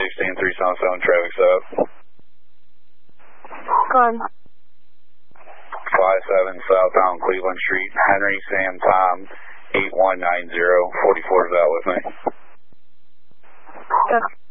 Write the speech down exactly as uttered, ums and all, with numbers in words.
sixteen three southbound, traffic's up. Go on. five seven southbound Cleveland Street, Henry, Sam, Tom, eight one nine zero, forty-four is out with me. Go.